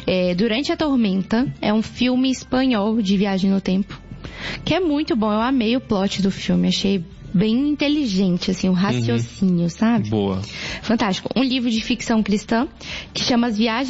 Durante a Tormenta. É um filme espanhol de viagem no tempo, que é muito bom. Eu amei o plot do filme, achei bem inteligente, assim, o raciocínio, sabe? Boa. Fantástico. Um livro de ficção cristã que chama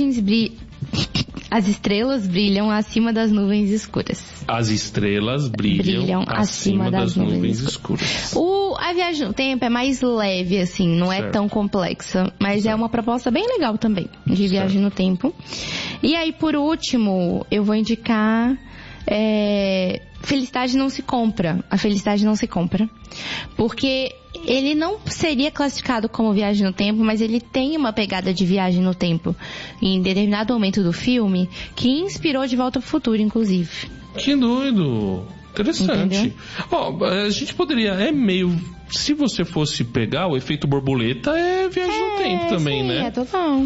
As Estrelas Brilham Acima das Nuvens Escuras. As estrelas brilham acima das nuvens escuras. A Viagem no Tempo é mais leve, assim, não é tão complexa, mas é uma proposta bem legal também, de viagem no tempo. E aí, por último, eu vou indicar... Felicidade Não Se Compra. A Felicidade Não Se Compra. Porque ele não seria classificado como viagem no tempo, mas ele tem uma pegada de viagem no tempo em determinado momento do filme que inspirou De Volta pro Futuro, inclusive. Que doido! Interessante. A gente poderia... Se você fosse pegar o efeito borboleta, é viagem no tempo também, sim, né? É total.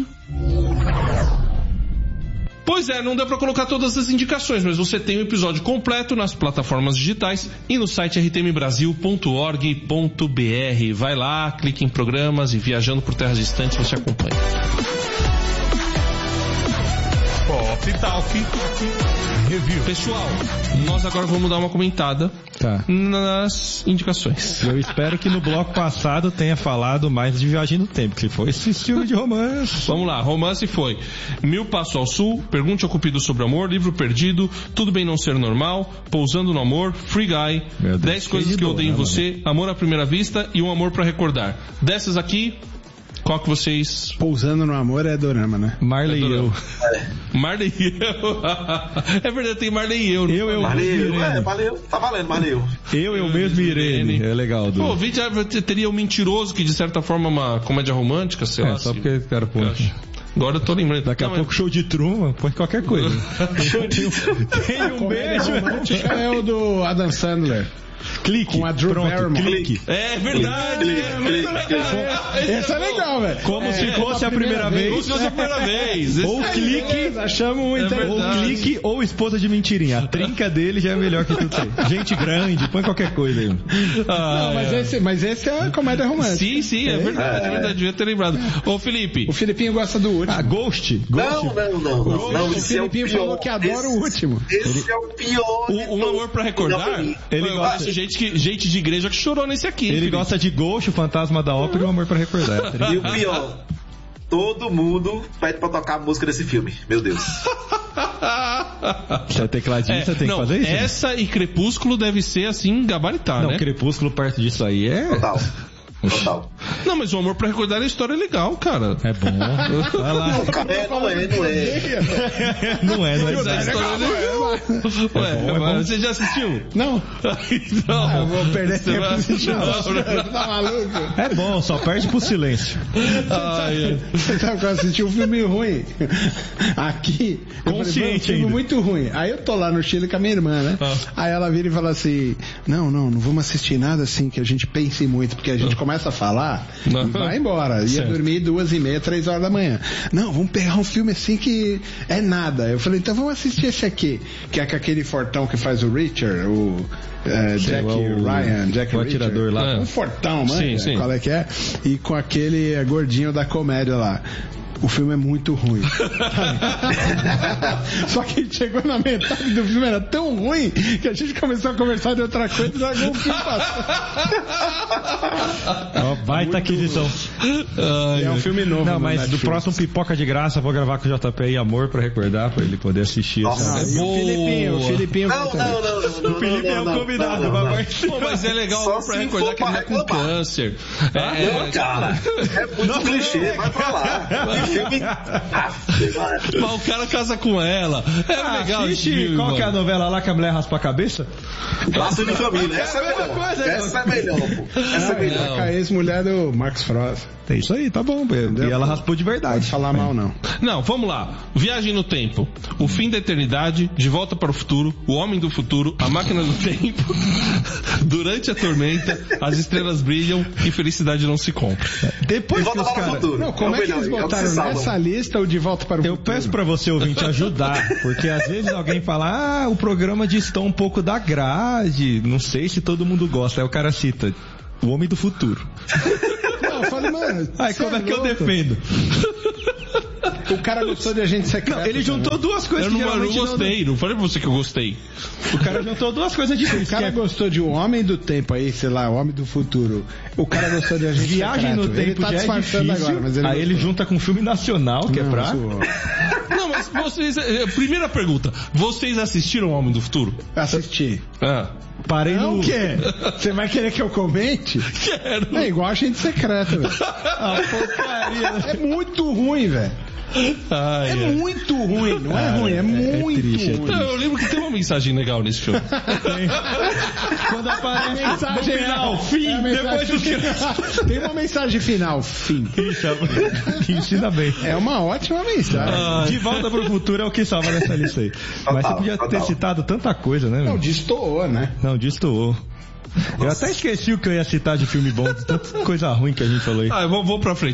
Pois é, não deu pra colocar todas as indicações, mas você tem o episódio completo nas plataformas digitais e no site rtmbrasil.org.br. Vai lá, clique em programas e Viajando por Terras Distantes você acompanha. Pop Talk Review. Pessoal, nós agora vamos dar uma comentada nas indicações. Eu espero que no bloco passado tenha falado mais de Viagem no Tempo, que foi esse filme de romance. Vamos lá, romance foi Mil Passos ao Sul, Pergunte ao Cupido sobre Amor, Livro Perdido, Tudo Bem Não Ser Normal, Pousando no Amor, Free Guy, 10 Coisas que Eu Odeio em Você, Amor à Primeira Vista e Um Amor pra Recordar. Dessas aqui, qual que vocês... Pousando no Amor é dorama, né? Marley e eu. Marley e eu. É verdade, tem Marley e eu. Marley e eu. Tá valendo, Marley e eu. Eu mesmo e Irene. É legal. Pô, o vídeo teria o Mentiroso, que de certa forma é uma comédia romântica, sei lá. Só porque cara, pô. Agora eu tô lembrando. Daqui a pouco show de Truman, põe qualquer coisa. Tem um beijo. Romântica é o do Adam Sandler. Clique. Com a Drew Barrymore. Clique. É verdade. Essa é legal, velho. Como se fosse a primeira vez. Como se fosse a primeira vez. Ou clique. Achamos um Ou clique ou Esposa de Mentirinha. A trinca dele já é melhor que tudo aí. Gente grande, põe qualquer coisa aí. Não, mas esse é a comédia romântica. Sim, é verdade. Devia ter lembrado. Ô, Felipe. O Filipinho gosta do último. Ghost? Não. O Filipinho falou que adora o último. Esse é o pior. Um Amor pra Recordar? Ele gosta. Gente de igreja que chorou nesse aqui. Ele gosta de Ghost, o Fantasma da Ópera e o Amor pra Recordar. E o pior, todo mundo pede pra tocar a música desse filme. Meu Deus. Você é tecladista, tem que fazer isso? Essa e Crepúsculo deve ser assim, gabaritar, né? Não, Crepúsculo perto disso aí é... Total. Não, mas o Amor pra Recordar a história é legal, cara. É bom. Vai lá. Não é. Mas a história é legal. Ué, você já assistiu? Não. Então, eu vou perder tempo assistindo. Tá maluco? É bom, só perde pro silêncio. Você sabe que eu assisti um filme ruim aqui. Consciente, um filme muito ruim. Aí eu tô lá no Chile com a minha irmã, né? Aí ela vira e fala assim: não vamos assistir nada assim que a gente pense muito, porque a gente começa a falar e vai embora. Ia dormir 2h30, 3 horas da manhã. Não, vamos pegar um filme assim que é nada. Eu falei, então vamos assistir esse aqui, que é com aquele fortão que faz o Richard, Jack o atirador lá. Um fortão, mano. Sim. Qual é que é? E com aquele gordinho da comédia lá. O filme é muito ruim. Só que chegou na metade do filme, era tão ruim que a gente começou a conversar de outra coisa e largou o filme passando. Baita aquisição. É um filme novo. Não, mas do próximo Pipoca de Graça, vou gravar com o JP e Amor pra recordar, pra ele poder assistir. Nossa, o Filipinho. Não. O Felipe é o convidado. Pô, mas é legal Só pra se recordar for que ele é com câncer. Não, cara. É muito clichê, vai pra lá. Filme... Mas o cara casa com ela. É legal esse filme, qual mano. que é a novela lá que a mulher raspa a cabeça? Laço de Família. Essa é melhor. Essa é melhor, pô. Essa é melhor. A ex-mulher do Marcos Frost. É isso aí, tá bom. Entendeu? E ela raspou de verdade. Pode falar mal, não. Não, vamos lá. Viagem no Tempo. O Fim da Eternidade, De Volta para o Futuro, O Homem do Futuro, A Máquina do Tempo, Durante a Tormenta, As Estrelas Brilham e Felicidade Não Se Compra. Depois que os caras... Não, como é que eles botaram nessa lista o De Volta para o Futuro? Eu peço pra você, ouvinte, ajudar, porque às vezes alguém fala, o programa distou um pouco da grade, não sei se todo mundo gosta, aí o cara cita O Homem do Futuro. Não, eu falei, mano... Aí como é que eu defendo? O cara gostou de Agente Secreto. Não, ele juntou duas coisas eu não gostei, não falei pra você que eu gostei. O cara juntou duas coisas difíceis. O cara gostou de O Homem do Tempo aí, sei lá, O Homem do Futuro. O cara gostou de Agente Viagem Secreto. no Tempo ele tá já é difícil, agora, mas ele aí gostou. ele junta com um filme nacional, que Não, é pra... Não, mas vocês... Primeira pergunta. Vocês assistiram O Homem do Futuro? Assisti. Parei Não, no... o quê? Você vai querer que eu comente? Quero. É igual Agente Secreto, velho. É muito ruim, velho. Muito ruim, não é ruim, é muito triste, ruim. Eu lembro que tem uma mensagem legal nesse filme. Quando aparece A mensagem final, fim, depois do que... Tem uma mensagem final, fim. Que ensina bem. É uma ótima mensagem. De Volta pro Futuro é o que salva nessa lista aí. Mas você podia ter citado tanta coisa, né? Não, destoou, né? Não, destoou. Eu até esqueci o que eu ia citar de filme bom, de tanta coisa ruim que a gente falou aí. Vamos pra frente.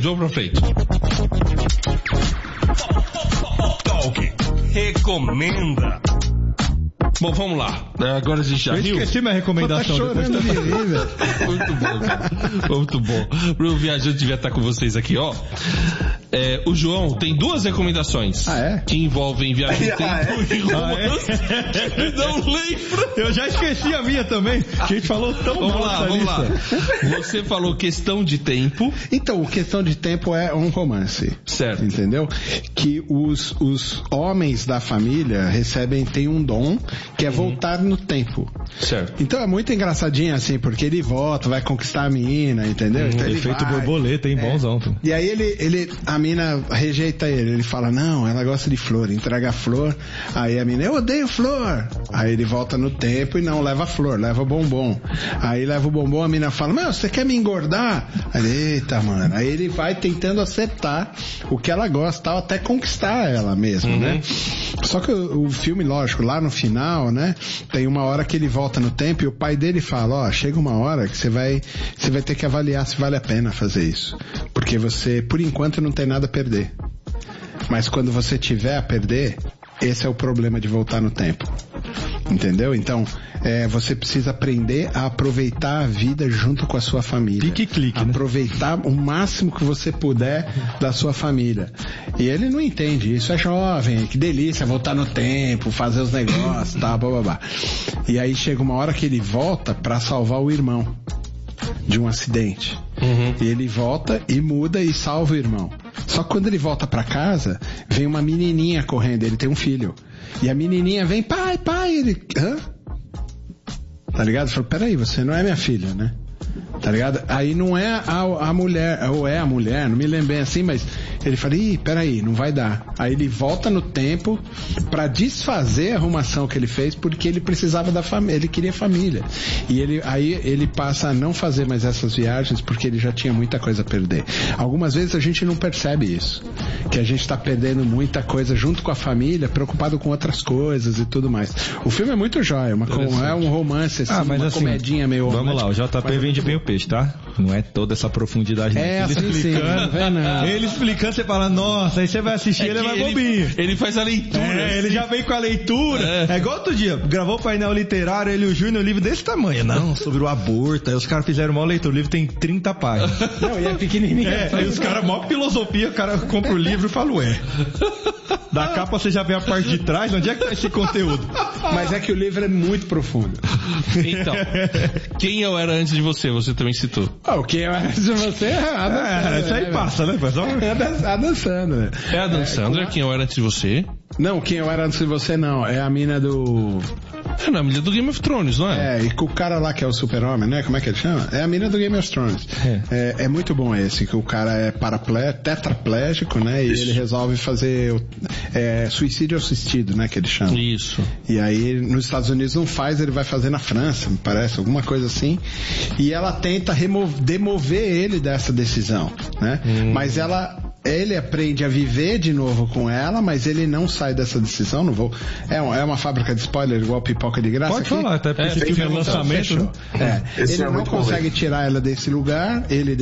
Talk Recomenda. Bom, vamos lá. Agora a gente já Eu riu. esqueci minha recomendação. Tá chorando de rir, velho. Muito bom, cara. Muito bom. O viajante devia estar com vocês aqui, ó. O João tem duas recomendações. Que envolvem viagem no tempo e romance. Não lembro. Eu já esqueci a minha também. A gente falou tão mal nessa Vamos lista. lá. Você falou Questão de Tempo. Então, Questão de Tempo é um romance. Certo. Entendeu? Que os homens da família tem um dom que é voltar no tempo. Certo. Então é muito engraçadinho assim, porque ele volta, vai conquistar a mina, entendeu? Então ele Efeito vai. borboleta, hein? Bonzão. E aí a mina rejeita ele fala, não, ela gosta de flor, entrega a flor. Aí a mina, eu odeio flor. Aí ele volta no tempo e não leva a flor, leva o bombom. Aí leva o bombom, a mina fala, meu, você quer me engordar? Aí ele, eita, mano. Aí ele vai tentando acertar o que ela gosta, tal, até conquistar ela mesmo, né? Só que o filme, lógico, lá no final, né, tem uma hora que ele volta no tempo e o pai dele fala, ó, chega uma hora que você vai ter que avaliar se vale a pena fazer isso. Porque você, por enquanto, não tem nada a perder. Mas quando você tiver a perder, esse é o problema de voltar no tempo. Entendeu? Então, você precisa aprender a aproveitar a vida junto com a sua família. Pique e clique, né? Aproveitar o máximo que você puder da sua família. E ele não entende. Isso é jovem, que delícia voltar no tempo, fazer os negócios, tá, blá. E aí chega uma hora que ele volta pra salvar o irmão de um acidente. E ele volta e muda e salva o irmão. Só que quando ele volta pra casa, vem uma menininha correndo, ele tem um filho. E a menininha vem, pai, ele... Hã? Tá ligado? Falou, peraí, você não é minha filha, né? Tá ligado? Aí não é a mulher, ou é a mulher, não me lembro bem assim, mas ele fala, peraí, não vai dar. Aí ele volta no tempo pra desfazer a arrumação que ele fez, porque ele precisava da família, ele queria família. E aí ele passa a não fazer mais essas viagens, porque ele já tinha muita coisa a perder. Algumas vezes a gente não percebe isso, que a gente tá perdendo muita coisa junto com a família, preocupado com outras coisas e tudo mais. O filme é muito jóia, é um romance, assim, mas uma assim, comedinha meio vamos lá, o JP vende bem o peixe, tá? Não é toda essa profundidade. Ele explicando. Ele explicando, você fala, nossa, aí você vai assistir, ele vai bobinho. Ele faz a leitura. Ele já vem com a leitura. É igual outro dia, gravou o painel literário, ele e o Júnior, livro desse tamanho. Não, sobre o aborto. Aí os caras fizeram uma leitura, o livro tem 30 páginas. Não, e é pequenininho. Aí os caras, maior filosofia, o cara compra o livro e fala, da capa você já vê a parte de trás, onde é que tá esse conteúdo? Mas é que o livro é muito profundo. Então, Quem Eu Era Antes de Você, você também citou. O Quem Eu Era Antes de Você isso aí passa, né, pessoal? É a Dan Sandler. É a Dan Sandler, Quem Eu Era Antes de Você? Não, Quem Eu Era Antes de Você não, é a mina do... É na mina do Game of Thrones, não é? E com o cara lá que é o super-homem, né? Como é que ele chama? É a mina do Game of Thrones. É muito bom esse, que o cara é tetraplégico, né? E ele resolve fazer suicídio assistido, né? Que ele chama. Isso. E aí nos Estados Unidos não faz, ele vai fazer na França, me parece, alguma coisa assim. E ela tenta demover ele dessa decisão, né? Mas ele aprende a viver de novo com ela, mas ele não sai dessa decisão, não vou... É uma fábrica de spoiler igual Pipoca de Graça. Pode falar, até porque esse filme é lançamento. Ele não consegue tirar ela desse lugar,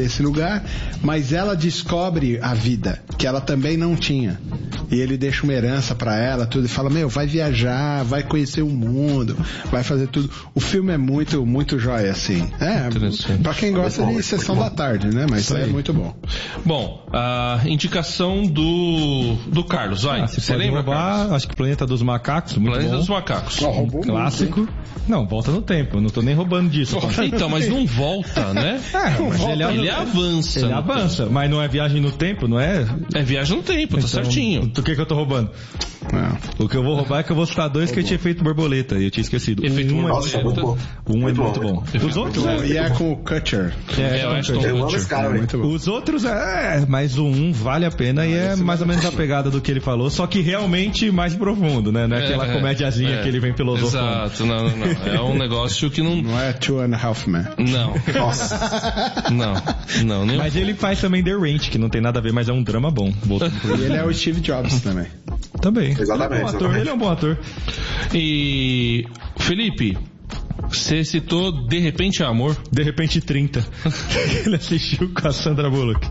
mas ela descobre a vida, que ela também não tinha. E ele deixa uma herança pra ela, tudo, e fala, vai viajar, vai conhecer o mundo, vai fazer tudo. O filme é muito, muito jóia, assim. Pra quem gosta de Sessão da Tarde, né? Mas é muito bom. Bom, indicação do Carlos, vai. Você lembra, roubar, Carlos? Acho que Planeta dos Macacos, muito Planeta bom. dos Macacos. Clássico. Muito, não, volta no tempo, eu não tô nem roubando disso. Então, mas não volta, né? Mas ele avança. Ele avança, mas não é viagem no tempo, não é? É viagem no tempo, tá certinho. Do que eu tô roubando? O que eu vou roubar é que eu vou citar dois que eu tinha feito borboleta e eu tinha esquecido. Efeito borboleta. Um é muito bom. Os outros E é com o Kutcher. Eu acho que Eu amo esse cara, velho. Muito bom. Os outros mas o um vale a pena e é mais ou menos a pegada do que ele falou, só que realmente mais profundo, né? Não é aquela comédiazinha que ele vem filosofando. Exato, não. É um negócio que não... Não é Two and a Half Men. Não. Nossa. Não. Nem... Mas ele faz também The Ranch, que não tem nada a ver, mas é um drama bom. E ele é o Steve Jobs também. Também. Exatamente. Ele é um bom ator. E... Felipe... Você citou De Repente é Amor. De Repente 30. Ele assistiu com a Sandra Bullock.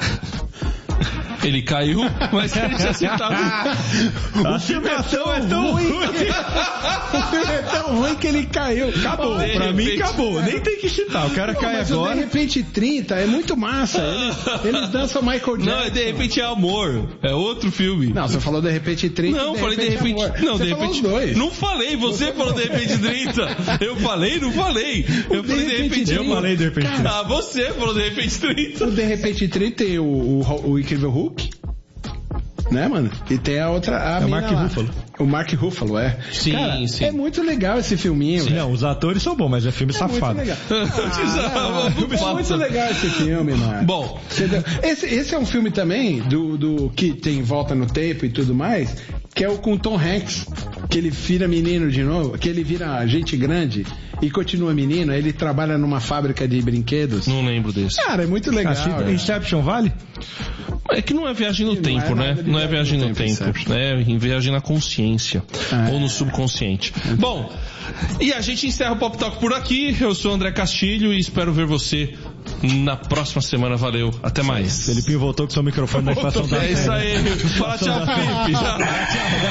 Ele caiu, mas ele já citava. A citação é tão ruim. O filme é tão ruim que ele caiu. Acabou. Pra mim, acabou. Nem tem que citar. O cara cai mas agora. De Repente 30 é muito massa. Eles dançam Michael Jackson. Não, é De Repente é Amor. É outro filme. Não, você falou De Repente 30. Não, falei De Repente. Não, você De falou Repente. os dois. Não falei, você falou De Repente 30. Eu falei, não falei. Eu falei De Repente 30. Eu falei De Repente 30. Ah, você falou De Repente 30. O De Repente 30 tem o Incrível Hulk. Né, mano? E tem a outra. É o Mark Ruffalo. O Mark Ruffalo, é. Sim, cara, sim. É muito legal esse filminho. Não, os atores são bons, mas é filme safado. Muito legal. É muito legal esse filme, mano. Bom, esse é um filme também do que tem Volta no Tempo e tudo mais, que é o com Tom Hanks, que ele vira menino de novo, que ele vira gente grande e continua menino, aí ele trabalha numa fábrica de brinquedos. não lembro desse. Cara, é muito legal. Inception vale? É que não é viagem no tempo, né? Não é viagem no tempo. É viagem na consciência. Ou no subconsciente. Bom, e a gente encerra o Pop Talk por aqui. Eu sou o André Castilho e espero ver você na próxima semana. Valeu. Até mais. Felipinho voltou com seu microfone na estação da É isso aí. Fala tchau, Felipe. Tchau.